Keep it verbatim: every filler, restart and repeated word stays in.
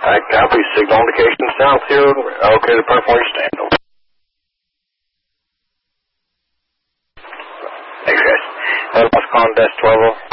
I copy. Signal indication south here. Okay, the perfect where you stand. Thanks, guys. Uh, lost con dash twelve.